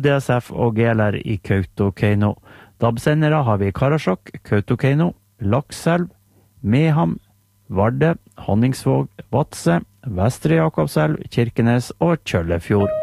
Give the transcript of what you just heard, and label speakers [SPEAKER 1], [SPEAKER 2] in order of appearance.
[SPEAKER 1] DSF og GLR i Kautokeino. DAB-sendere har vi i Karasjok, Kautokeino, Lakselv, Meham, Varde, Honningsvåg, Vatse, Vestre Jakobselv, Kirkenes og Kjøllefjord.